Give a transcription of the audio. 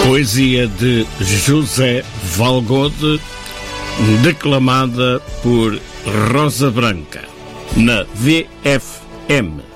Poesia de José Valgode, declamada por Rosa Branca, na VFM.